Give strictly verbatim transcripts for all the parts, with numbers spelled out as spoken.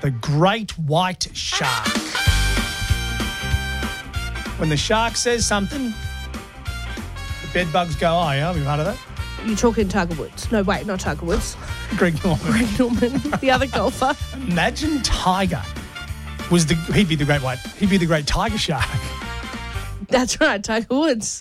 the great white shark. When the shark says something, the bed bugs go, oh, yeah, have you heard of that? You're talking Tiger Woods. No, wait, not Tiger Woods. Greg Norman. Greg Norman, the other golfer. Imagine Tiger was the, he'd be the great white, he'd be the great tiger shark. That's right, Tiger Woods.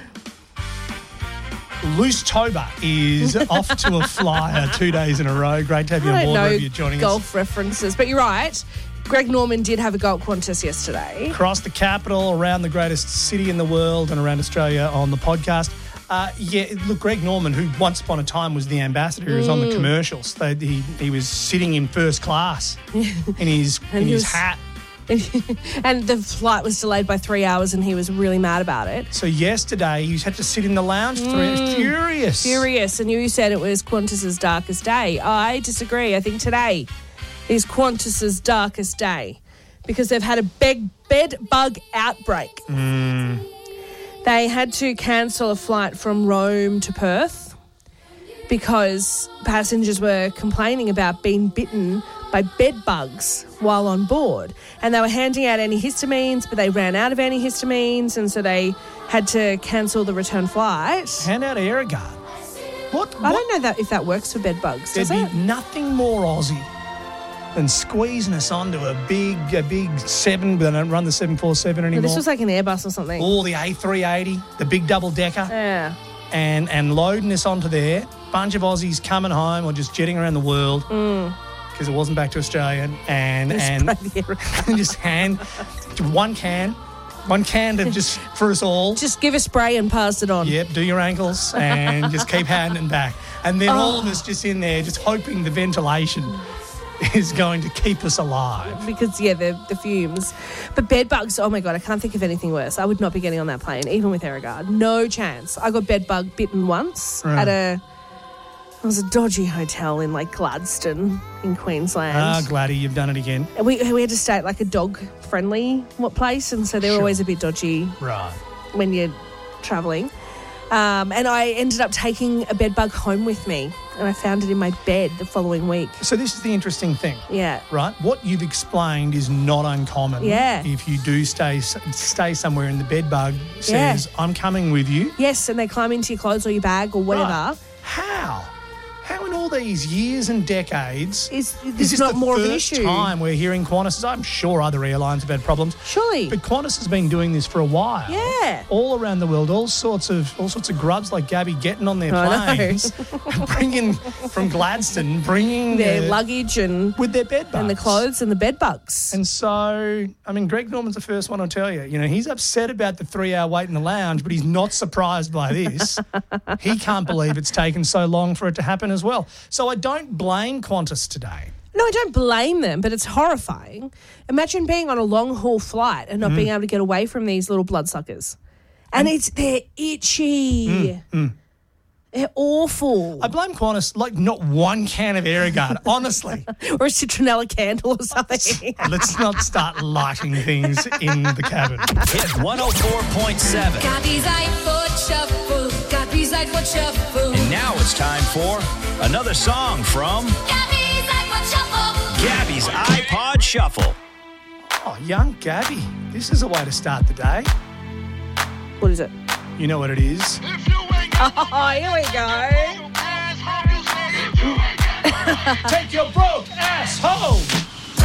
Loose Toba is off to a flyer two days in a row. Great to have you I on don't board, know wherever you're joining golf us. references, but you're right. Greg Norman did have a go at Qantas yesterday. Across the capital, around the greatest city in the world and around Australia on the podcast. Uh, yeah, look, Greg Norman, who once upon a time was the ambassador, mm. was on the commercials. They, he, he was sitting in first class in his, in his was, hat. And the flight was delayed by three hours and he was really mad about it. So yesterday he had to sit in the lounge for three hours. Furious. Furious. And you said it was Qantas's darkest day. I disagree. I think today is Qantas's darkest day because they've had a big bed bug outbreak. Mm. They had to cancel a flight from Rome to Perth because passengers were complaining about being bitten by bed bugs while on board. And they were handing out antihistamines, but they ran out of antihistamines, and so they had to cancel the return flight. Hand out Aerogard. What? I what? don't know that if that works for bed bugs, does There'd it? be nothing more Aussie than squeezing us onto a big, a big seven, but they don't run the seven forty-seven anymore. No, this was like an Airbus or something. Or the A three eighty, the big double decker. Yeah. And and loading us onto there. Bunch of Aussies coming home or just jetting around the world. Mm. Because it wasn't back to Australia, and and, and just hand one can, one can to just for us all. Just give a spray and pass it on. Yep, do your ankles and just keep handing back, and then oh. all of us just in there, just hoping the ventilation is going to keep us alive. Because yeah, the the fumes, but bed bugs. Oh my god, I can't think of anything worse. I would not be getting on that plane, even with Aerogard. No chance. I got bed bug bitten once right. at a. It was a dodgy hotel in like Gladstone in Queensland. Ah, Gladdy, you've done it again. And we we had to stay at like a dog-friendly what place, and so they're sure. always a bit dodgy right. when you're travelling. Um, and I ended up taking a bed bug home with me, and I found it in my bed the following week. So this is the interesting thing. Yeah. Right? What you've explained is not uncommon. Yeah. If you do stay stay somewhere and the bed bug says, yeah. I'm coming with you. Yes, and they climb into your clothes or your bag or whatever. Right. How? How in all these years and decades is, is this this not the more first of an issue? time we're hearing Qantas? I'm sure other airlines have had problems. Surely. But Qantas has been doing this for a while. Yeah. All around the world, all sorts of all sorts of grubs like Gabby getting on their I planes, bringing from Gladstone, bringing their uh, luggage and with their bed bugs. And the clothes and the bed bugs. And so, I mean, Greg Norman's the first one I'll tell you. You know, he's upset about the three-hour wait in the lounge, but he's not surprised by this. He can't believe it's taken so long for it to happen as well. So I don't blame Qantas today. No, I don't blame them, but it's horrifying. Imagine being on a long-haul flight and not mm. being able to get away from these little bloodsuckers. And, and it's they're itchy. Mm, mm. They're awful. I blame Qantas, like not one can of Aerogard, honestly. Or a citronella candle or something. Let's not start lighting things in the cabin. Hit one oh four point seven. Gabby's iPod Shuffle. Gabby's iPod Shuffle. And now it's time for another song from Gabby's iPod Shuffle. Gabby's iPod Shuffle. Oh, young Gabby. This is a way to start the day. What is it? You know what it is. Oh, here we go. Take your broke ass home.